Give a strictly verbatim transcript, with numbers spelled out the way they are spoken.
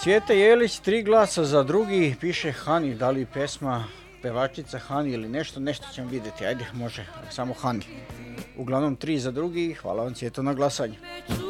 Cvijeta Jelić, tri glasa za drugi, piše Hani, da li pesma pevačica Hani ili nešto, nešto ćemo vidjeti, ajde, može, samo Hani. Uglavnom tri za drugi, hvala vam Cvijeto na glasanju.